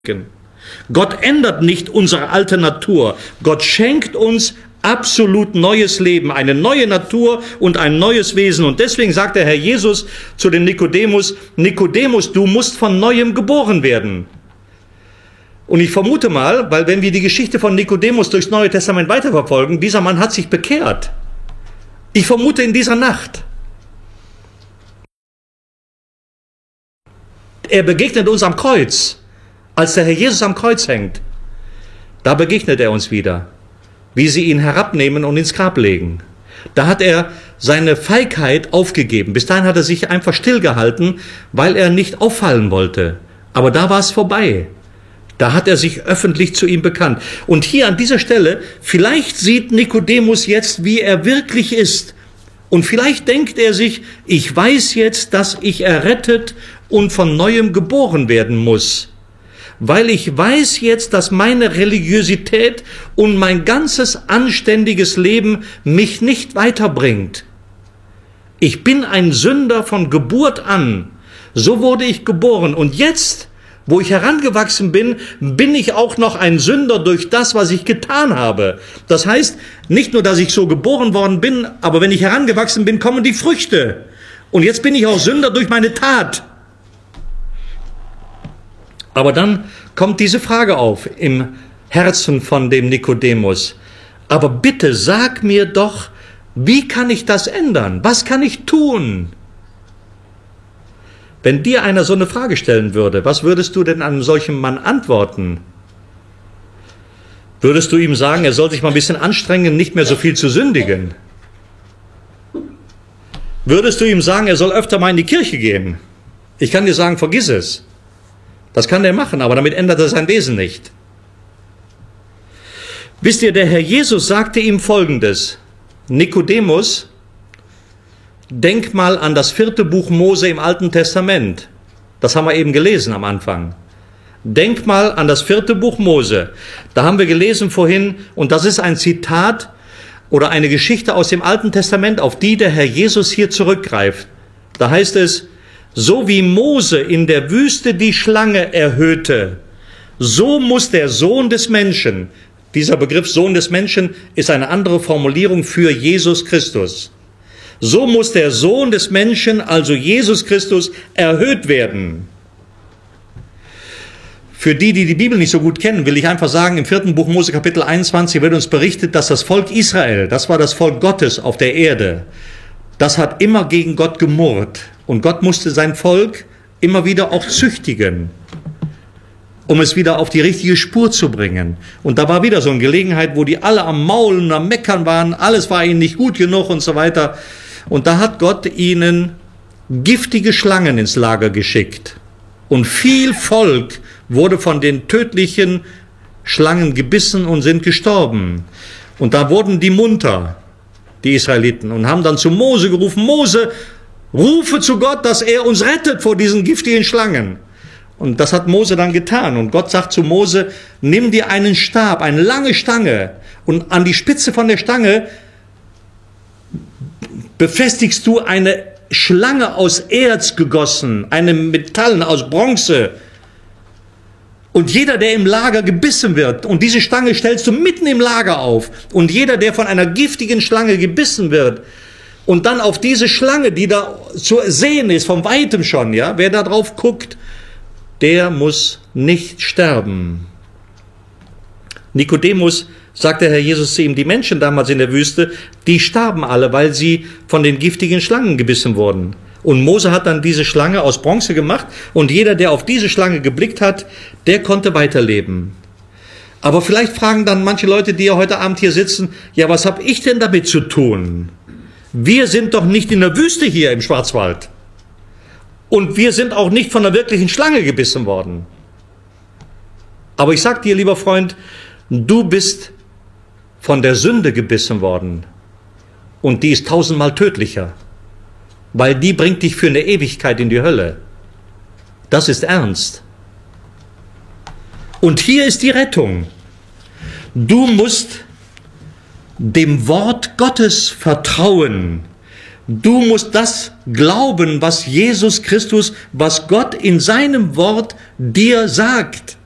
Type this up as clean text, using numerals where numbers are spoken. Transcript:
Gott ändert nicht unsere alte Natur. Gott schenkt uns absolut neues Leben, eine neue Natur und ein neues Wesen. Und deswegen sagt der Herr Jesus zu dem Nikodemus, Nikodemus, du musst von Neuem geboren werden. Und ich vermute mal, weil wenn wir die Geschichte von Nikodemus durchs Neue Testament weiterverfolgen, dieser Mann hat sich bekehrt. Ich vermute in dieser Nacht. Er begegnet uns am Kreuz. Als der Herr Jesus am Kreuz hängt, da begegnet er uns wieder, wie sie ihn herabnehmen und ins Grab legen. Da hat er seine Feigheit aufgegeben. Bis dahin hat er sich einfach stillgehalten, weil er nicht auffallen wollte. Aber da war es vorbei. Da hat er sich öffentlich zu ihm bekannt. Und hier an dieser Stelle, vielleicht sieht Nikodemus jetzt, wie er wirklich ist. Und vielleicht denkt er sich, ich weiß jetzt, dass ich errettet und von Neuem geboren werden muss. Weil ich weiß jetzt, dass meine Religiosität und mein ganzes anständiges Leben mich nicht weiterbringt. Ich bin ein Sünder von Geburt an. So wurde ich geboren. Und jetzt, wo ich herangewachsen bin, bin ich auch noch ein Sünder durch das, was ich getan habe. Das heißt, nicht nur, dass ich so geboren worden bin, aber wenn ich herangewachsen bin, kommen die Früchte. Und jetzt bin ich auch Sünder durch meine Tat. Aber dann kommt diese Frage auf im Herzen von dem Nikodemus. Aber bitte sag mir doch, wie kann ich das ändern? Was kann ich tun? Wenn dir einer so eine Frage stellen würde, was würdest du denn einem solchen Mann antworten? Würdest du ihm sagen, er soll sich mal ein bisschen anstrengen, nicht mehr so viel zu sündigen? Würdest du ihm sagen, er soll öfter mal in die Kirche gehen? Ich kann dir sagen, vergiss es. Das kann der machen, aber damit ändert er sein Wesen nicht. Wisst ihr, der Herr Jesus sagte ihm Folgendes: Nikodemus, denk mal an das 4. Buch Mose im Alten Testament. Das haben wir eben gelesen am Anfang. Denk mal an das 4. Buch Mose. Da haben wir gelesen vorhin, und das ist ein Zitat oder eine Geschichte aus dem Alten Testament, auf die der Herr Jesus hier zurückgreift. Da heißt es, so wie Mose in der Wüste die Schlange erhöhte, so muss der Sohn des Menschen, dieser Begriff Sohn des Menschen ist eine andere Formulierung für Jesus Christus. So muss der Sohn des Menschen, also Jesus Christus, erhöht werden. Für die die Bibel nicht so gut kennen, will ich einfach sagen, im 4. Buch Mose Kapitel 21 wird uns berichtet, dass das Volk Israel, das war das Volk Gottes auf der Erde, das hat immer gegen Gott gemurrt. Und Gott musste sein Volk immer wieder auch züchtigen, um es wieder auf die richtige Spur zu bringen. Und da war wieder so eine Gelegenheit, wo die alle am Maulen und am Meckern waren, alles war ihnen nicht gut genug und so weiter. Und da hat Gott ihnen giftige Schlangen ins Lager geschickt. Und viel Volk wurde von den tödlichen Schlangen gebissen und sind gestorben. Und da wurden die munter, die Israeliten, und haben dann zu Mose gerufen, Mose, rufe zu Gott, dass er uns rettet vor diesen giftigen Schlangen. Und das hat Mose dann getan. Und Gott sagt zu Mose, nimm dir einen Stab, eine lange Stange, und an die Spitze von der Stange befestigst du eine Schlange aus Erz gegossen, eine Metall aus Bronze. Und jeder, der im Lager gebissen wird, und diese Stange stellst du mitten im Lager auf, und jeder, der von einer giftigen Schlange gebissen wird, und dann auf diese Schlange, die da zu sehen ist, von weitem schon, ja, wer da drauf guckt, der muss nicht sterben. Nikodemus, sagt der Herr Jesus zu ihm, die Menschen damals in der Wüste, die starben alle, weil sie von den giftigen Schlangen gebissen wurden. Und Mose hat dann diese Schlange aus Bronze gemacht, und jeder, der auf diese Schlange geblickt hat, der konnte weiterleben. Aber vielleicht fragen dann manche Leute, die ja heute Abend hier sitzen, ja, was habe ich denn damit zu tun? Wir sind doch nicht in der Wüste hier im Schwarzwald. Und wir sind auch nicht von einer wirklichen Schlange gebissen worden. Aber ich sag dir, lieber Freund, du bist von der Sünde gebissen worden. Und die ist 1000-mal tödlicher. Weil die bringt dich für eine Ewigkeit in die Hölle. Das ist ernst. Und hier ist die Rettung. Du musst dem Wort Gottes vertrauen. Du musst das glauben, was Jesus Christus, was Gott in seinem Wort dir sagt.